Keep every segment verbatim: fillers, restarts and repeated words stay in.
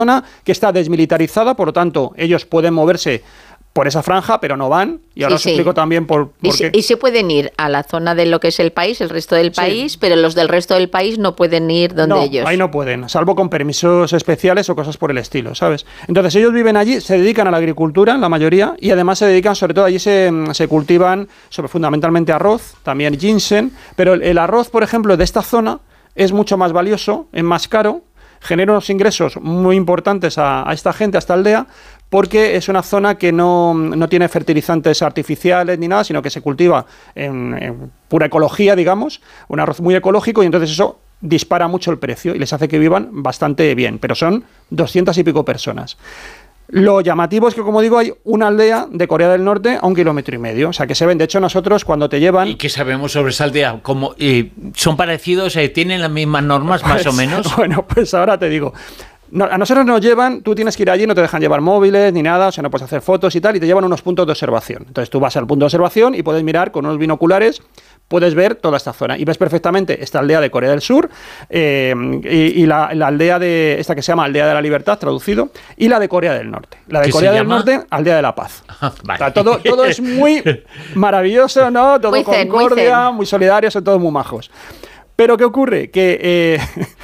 zona que está desmilitarizada, por lo tanto, ellos pueden moverse por esa franja, pero no van. Y ahora sí, os explico sí. también por, por y qué. Se, y se pueden ir a la zona de lo que es el país, el resto del país, sí. pero los del resto del país no pueden ir donde no, ellos. Ahí no pueden, salvo con permisos especiales o cosas por el estilo, ¿sabes? Entonces ellos viven allí, se dedican a la agricultura, la mayoría, y además se dedican, sobre todo allí se, se cultivan sobre, fundamentalmente arroz, también ginseng, pero el, el arroz, por ejemplo, de esta zona es mucho más valioso, es más caro, genera unos ingresos muy importantes a, a esta gente, a esta aldea, porque es una zona que no, no tiene fertilizantes artificiales ni nada, sino que se cultiva en, en pura ecología, digamos, un arroz muy ecológico, y entonces eso dispara mucho el precio y les hace que vivan bastante bien, pero son doscientas y pico personas. Lo llamativo es que, como digo, hay una aldea de Corea del Norte a un kilómetro y medio, o sea que se ven, de hecho nosotros cuando te llevan... ¿Y qué sabemos sobre esa aldea? ¿Cómo, eh, ¿Son parecidos? Eh, ¿Tienen las mismas normas pues, más o menos? Bueno, pues ahora te digo... No, a nosotros nos llevan, tú tienes que ir allí, no te dejan llevar móviles ni nada, o sea, no puedes hacer fotos y tal, y te llevan unos puntos de observación. Entonces tú vas al punto de observación y puedes mirar con unos binoculares, puedes ver toda esta zona y ves perfectamente esta aldea de Corea del Sur eh, y, y la, la aldea de esta que se llama Aldea de la Libertad, traducido, y la de Corea del Norte. La de Corea del Norte, Aldea de la Paz. Ah, vale. O sea, todo, todo es muy maravilloso, ¿no? Todo muy zen, concordia, muy, muy solidarios, son todos muy majos. Pero ¿qué ocurre? Que eh,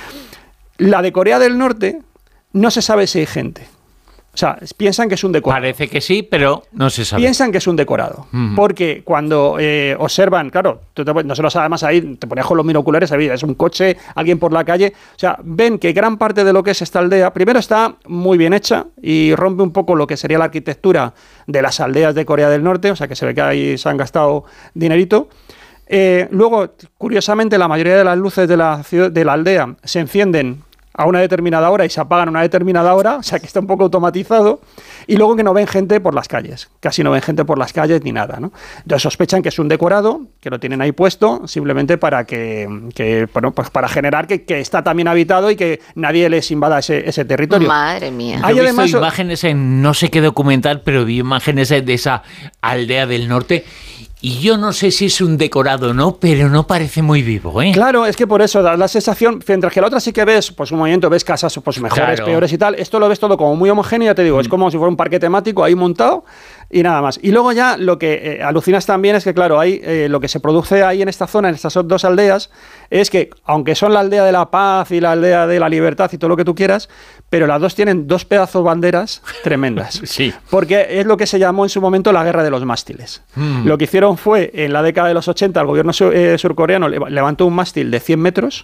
la de Corea del Norte no se sabe si hay gente. O sea, piensan que es un decorado. Parece que sí, pero no se sabe. Piensan que es un decorado. Uh-huh. Porque cuando eh, observan, claro, tú te, nosotros además ahí te pones con los binoculares, ahí es un coche, alguien por la calle. O sea, ven que gran parte de lo que es esta aldea, primero está muy bien hecha y rompe un poco lo que sería la arquitectura de las aldeas de Corea del Norte. O sea, que se ve que ahí se han gastado dinerito. Eh, luego, curiosamente, la mayoría de las luces de la, ciudad, de la aldea se encienden a una determinada hora y se apagan a una determinada hora, o sea que está un poco automatizado, y luego que no ven gente por las calles, casi no ven gente por las calles ni nada, ¿no? Entonces sospechan que es un decorado, que lo tienen ahí puesto, simplemente para que, que bueno, pues para generar que, que está también habitado y que nadie les invada ese, ese territorio. Madre mía. Yo he visto además imágenes en no sé qué documental, pero vi imágenes de esa aldea del norte. Y yo no sé si es un decorado o no, pero no parece muy vivo, ¿eh? Claro, es que por eso da la sensación, mientras que la otra sí que ves, pues un momento ves casas pues mejores, claro, peores y tal, esto lo ves todo como muy homogéneo, ya te digo, mm. es como si fuera un parque temático ahí montado y nada más. Y luego ya lo que eh, alucinas también es que, claro, hay, eh, lo que se produce ahí en esta zona, en estas dos aldeas, es que, aunque son la aldea de la paz y la aldea de la libertad y todo lo que tú quieras, pero las dos tienen dos pedazos banderas tremendas. Sí. Porque es lo que se llamó en su momento la guerra de los mástiles. Mm. Lo que hicieron fue, en la década de los ochenta, el gobierno sur, eh, surcoreano levantó un mástil de cien metros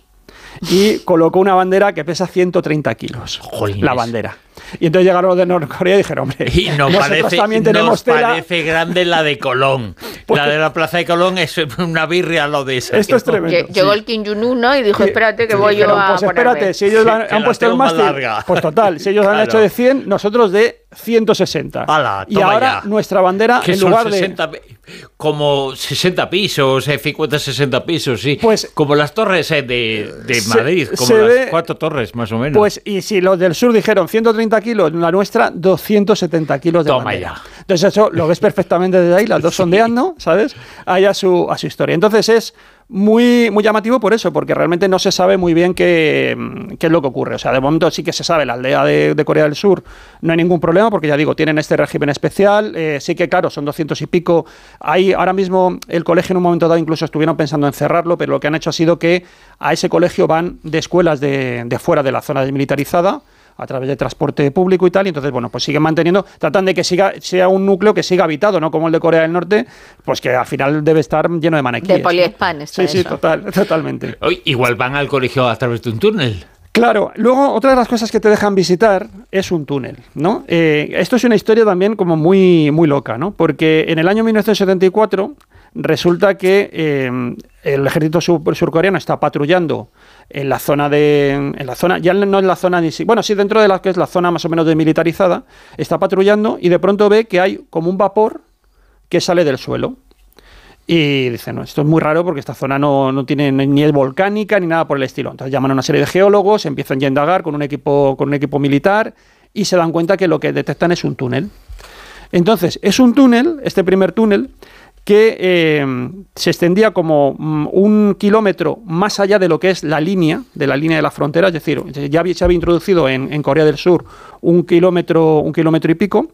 y colocó una bandera que pesa ciento treinta kilos. Jolines. La bandera. Y entonces llegaron los de Norcorea y dijeron, hombre, y nos nosotros parece, también tenemos nos tela. parece grande la de Colón. Pues, la de la Plaza de Colón es una birria lo de esa. Esto es tremendo. Llegó sí. el Kim Jong-un, ¿no? Y dijo, espérate que sí, voy yo a pues ponerme. espérate, si ellos han, han puesto el mástil, pues total, si ellos claro. han hecho de cien, nosotros de ciento sesenta. Ala, y ahora ya. nuestra bandera, que en son lugar sesenta, de... como sesenta pisos, cincuenta, sesenta pisos, sí. Pues, como las torres eh, de, de Madrid, se, como se las ve, cuatro torres, más o menos. Pues, y si los del sur dijeron ciento treinta kilos, la nuestra, doscientos setenta kilos de Toma bandera. ya. Entonces eso lo ves perfectamente desde ahí, las dos sí. sondeando, ¿sabes? Ahí a su, a su historia. Entonces es muy, muy llamativo por eso, porque realmente no se sabe muy bien qué, qué es lo que ocurre. O sea, de momento sí que se sabe, la aldea de, de Corea del Sur no hay ningún problema, porque ya digo, tienen este régimen especial, eh, sí que claro, son doscientos y pico. Ahí ahora mismo el colegio en un momento dado incluso estuvieron pensando en cerrarlo, pero lo que han hecho ha sido que a ese colegio van de escuelas de, de fuera de la zona desmilitarizada, a través de transporte público y tal, y entonces, bueno, pues siguen manteniendo, tratan de que siga sea un núcleo que siga habitado, no como el de Corea del Norte, pues que al final debe estar lleno de maniquíes. De poliespan, ¿no? Sí, eso. sí, total, totalmente. Hoy, igual van al colegio a través de un túnel. Claro, luego otra de las cosas que te dejan visitar es un túnel, ¿no? Eh, esto es una historia también como muy, muy loca, ¿no? Porque en el año mil novecientos setenta y cuatro resulta que eh, el ejército sur- surcoreano está patrullando en la zona de en la zona ya no en la zona ni si, bueno sí dentro de la que es la zona más o menos desmilitarizada, está patrullando y de pronto ve que hay como un vapor que sale del suelo y dice, no, esto es muy raro porque esta zona no, no tiene ni es volcánica ni nada por el estilo. Entonces llaman a una serie de geólogos, empiezan ya a indagar con un equipo con un equipo militar y se dan cuenta que lo que detectan es un túnel. Entonces es un túnel, este primer túnel, que eh, se extendía como mm, un kilómetro más allá de lo que es la línea, de la línea de la frontera, es decir, ya había, se había introducido en, en Corea del Sur un kilómetro, un kilómetro y pico,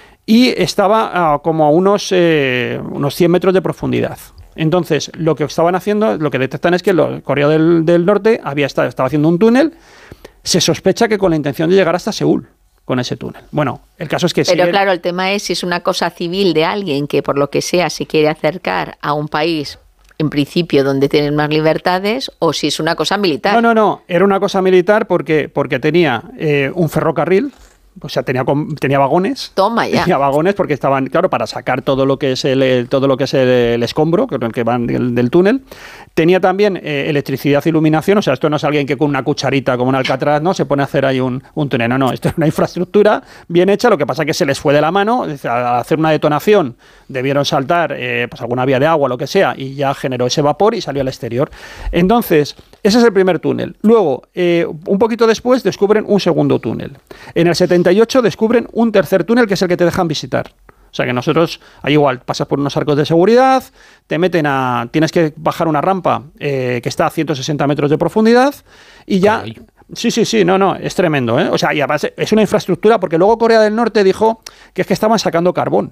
y estaba uh, como a unos, eh, unos cien metros de profundidad. Entonces, lo que estaban haciendo, lo que detectan es que el Corea del, del Norte había estado, estaba haciendo un túnel. Se sospecha que con la intención de llegar hasta Seúl con ese túnel. Bueno, el caso es que... Pero sigue... claro, el tema es si es una cosa civil de alguien que por lo que sea se quiere acercar a un país, en principio, donde tienen más libertades, o si es una cosa militar. No, no, no. Era una cosa militar porque, porque tenía eh, un ferrocarril. O sea, tenía, tenía vagones. Toma ya. Tenía vagones porque estaban, claro, para sacar todo lo que es el, el todo lo que es el, el escombro, que, que van del, del túnel. Tenía también eh, electricidad e iluminación. O sea, esto no es alguien que con una cucharita como un Alcatraz, ¿no?, se pone a hacer ahí un, un túnel. No, no, esto es una infraestructura bien hecha. Lo que pasa es que se les fue de la mano. Al hacer una detonación debieron saltar eh, pues alguna vía de agua, lo que sea, y ya generó ese vapor y salió al exterior. Entonces, ese es el primer túnel. Luego, eh, un poquito después, descubren un segundo túnel. En el setenta y ocho descubren un tercer túnel, que es el que te dejan visitar. O sea que nosotros, ahí igual, pasas por unos arcos de seguridad, te meten a... Tienes que bajar una rampa eh, que está a ciento sesenta metros de profundidad y ya... Ay. Sí, sí, sí, no, no, es tremendo, ¿eh? O sea, y además es una infraestructura, porque luego Corea del Norte dijo que es que estaban sacando carbón.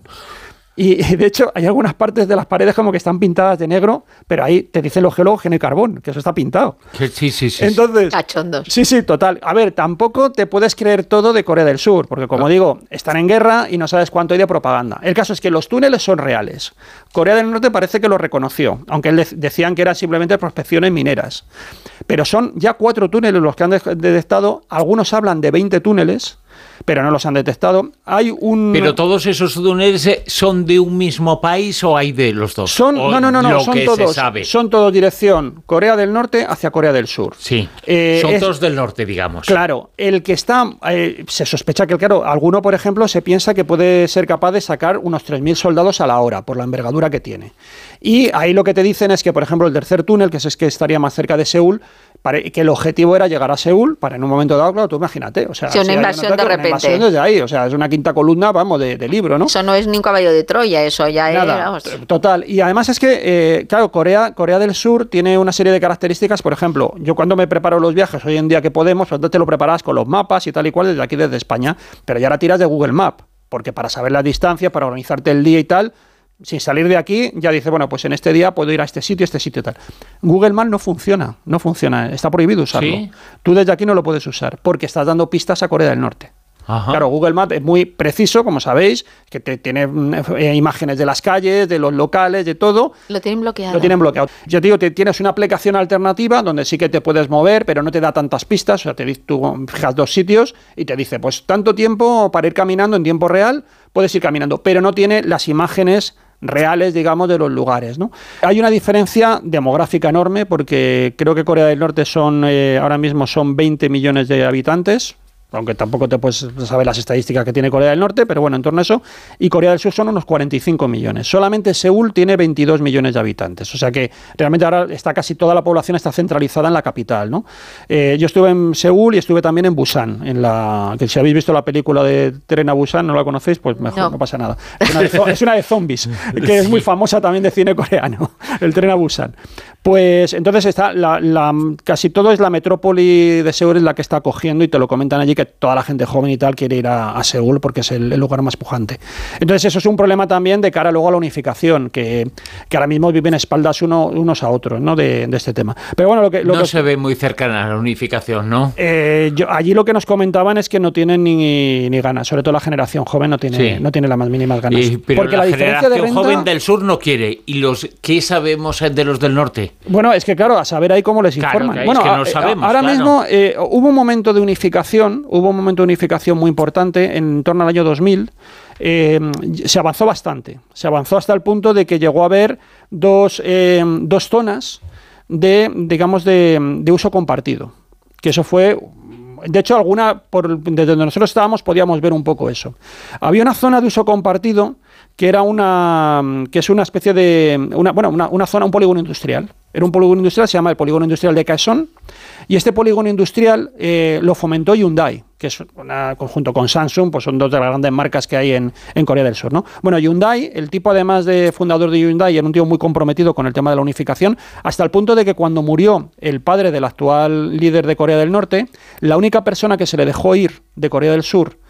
Y, y de hecho hay algunas partes de las paredes como que están pintadas de negro, pero ahí te dicen los geólogos que no hay carbón, que eso está pintado. Sí, sí, sí. Entonces, cachondos. Sí, sí, total. A ver, tampoco te puedes creer todo de Corea del Sur, porque como no. digo, están en guerra y no sabes cuánto hay de propaganda. El caso es que los túneles son reales. Corea del Norte parece que lo reconoció, aunque de- decían que eran simplemente prospecciones mineras. Pero son ya cuatro túneles los que han de- detectado. Algunos hablan de veinte túneles, pero no los han detectado. Hay un... Pero todos esos túneles son de un mismo país o hay de los dos. Son, no, no, no, no, son todos, son todos dirección Corea del Norte hacia Corea del Sur. Sí, eh, son es, todos del norte, digamos. Claro, el que está, eh, se sospecha que, claro, alguno, por ejemplo, se piensa que puede ser capaz de sacar unos tres mil soldados a la hora, por la envergadura que tiene. Y ahí lo que te dicen es que, por ejemplo, el tercer túnel, que es que estaría más cerca de Seúl, para, que el objetivo era llegar a Seúl para en un momento dado, claro, tú imagínate. O sea, sí, una si invasión de repente. Una invasión desde ahí, o sea, es una quinta columna, vamos, de, de libro, ¿no? Eso no es ni un caballo de Troya, eso ya Nada, era... Vamos. Total. Y además es que, eh, claro, Corea, Corea del Sur tiene una serie de características. Por ejemplo, yo cuando me preparo los viajes, hoy en día que podemos, pues te lo preparas con los mapas y tal y cual desde aquí, desde España, pero ya ahora tiras de Google Maps, porque para saber las distancias, para organizarte el día y tal, sin salir de aquí, ya dice, bueno, pues en este día puedo ir a este sitio, este sitio y tal. Google Maps no funciona, no funciona, está prohibido usarlo. ¿Sí? Tú desde aquí no lo puedes usar, porque estás dando pistas a Corea del Norte. Ajá. Claro, Google Maps es muy preciso, como sabéis, que te tiene eh, imágenes de las calles, de los locales, de todo. Lo tienen bloqueado. Lo tienen bloqueado. Yo te digo, te, tienes una aplicación alternativa donde sí que te puedes mover, pero no te da tantas pistas. O sea, te tú fijas dos sitios y te dice, pues tanto tiempo para ir caminando en tiempo real, puedes ir caminando, pero no tiene las imágenes reales, digamos, de los lugares, ¿no? Hay una diferencia demográfica enorme, porque creo que Corea del Norte son eh, ahora mismo son veinte millones de habitantes, aunque tampoco te puedes saber las estadísticas que tiene Corea del Norte, pero bueno, en torno a eso. Y Corea del Sur son unos cuarenta y cinco millones. Solamente Seúl tiene veintidós millones de habitantes. O sea que realmente ahora está casi toda la población está centralizada en la capital, ¿no? Eh, yo estuve en Seúl y estuve también en Busan, en la que si habéis visto la película de Tren a Busan, no la conocéis, pues mejor, no, no pasa nada. Es una, de, es una de zombies, que es muy famosa también de cine coreano, el Tren a Busan. Pues entonces está la, la, casi todo es la metrópoli de Seúl es la que está acogiendo, y te lo comentan allí que toda la gente joven y tal quiere ir a, a Seúl porque es el, el lugar más pujante. Entonces eso es un problema también de cara luego a la unificación, que, que ahora mismo viven espaldas uno, unos a otros, ¿no? de, de este tema. Pero bueno, lo que, lo no que, se ve muy cercana a la unificación, ¿no? Eh, yo, allí lo que nos comentaban es que no tienen ni, ni ganas, sobre todo la generación joven no tiene, sí. no tiene las más mínimas ganas. Y, pero porque la, la generación de renta, joven del sur no quiere. ¿Y los qué sabemos de los del norte? Bueno, es que claro, a saber ahí cómo les informan. Claro, bueno, es que no sabemos, ahora claro. mismo eh, hubo un momento de unificación, hubo un momento de unificación muy importante en torno al año dos mil. Eh, se avanzó bastante, se avanzó hasta el punto de que llegó a haber dos, eh, dos zonas de, digamos, de, de uso compartido, que eso fue... De hecho, alguna por, desde donde nosotros estábamos podíamos ver un poco eso. Había una zona de uso compartido que era una que es una especie de una bueno una, una zona, un polígono industrial. Era un polígono industrial, se llama el polígono industrial de Kaesong, y este polígono industrial eh, lo fomentó Hyundai, que es una, junto con Samsung, pues son dos de las grandes marcas que hay en, en Corea del Sur, ¿no? Bueno, Hyundai, el tipo además de fundador de Hyundai, era un tío muy comprometido con el tema de la unificación, hasta el punto de que cuando murió el padre del actual líder de Corea del Norte, la única persona que se le dejó ir de Corea del Sur